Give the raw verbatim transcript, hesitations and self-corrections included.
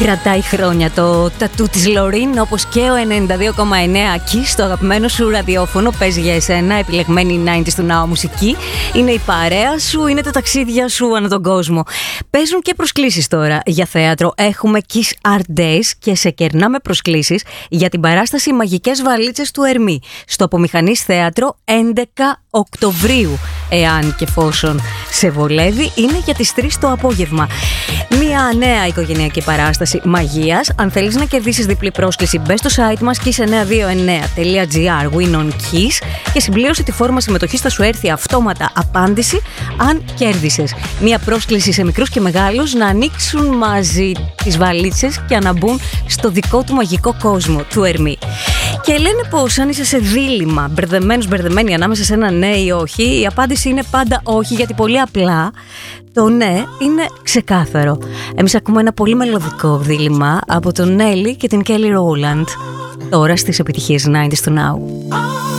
Κρατάει χρόνια το τατού της Λωρίν, όπως και ο ενενήντα δύο κόμμα εννέα Kiss, το αγαπημένο σου ραδιόφωνο. Παίζει για εσένα, επιλεγμένη ενενήντα του Now μουσική. Είναι η παρέα σου, είναι τα ταξίδια σου ανά τον κόσμο. Παίζουν και προσκλήσεις τώρα για θέατρο. Έχουμε Kiss Art Days και σε κερνάμε προσκλήσεις για την παράσταση Μαγικές Βαλίτσες του Ερμή στο Απομηχανής Θέατρο έντεκα Οκτωβρίου. Εάν και εφόσον σε βολεύει, είναι για τις τρεις το απόγευμα. Μια νέα οικογενειακή παράσταση μαγείας. Αν θέλεις να κερδίσεις διπλή πρόσκληση, μπες στο site μας kiss εννιακόσια είκοσι εννέα τελεία gr win on Kiss και συμπλήρωσε τη φόρμα συμμετοχής. Θα σου έρθει αυτόματα απάντηση αν κέρδισες. Μια πρόσκληση σε μικρούς και μεγάλους να ανοίξουν μαζί τις βαλίτσες και να μπουν στο δικό του μαγικό κόσμο του Ερμή. Και λένε πως αν είσαι σε δίλημμα, μπερδεμένος, μπερδεμένη ανάμεσα σε ένα ναι ή όχι, η απάντηση είναι πάντα όχι, γιατί πολύ απλά το ναι είναι ξεκάθαρο. Εμείς ακούμε ένα πολύ μελωδικό δίλημμα από τον Νέλη και την Kelly Rowland τώρα στις επιτυχίες ενενήντα του Now.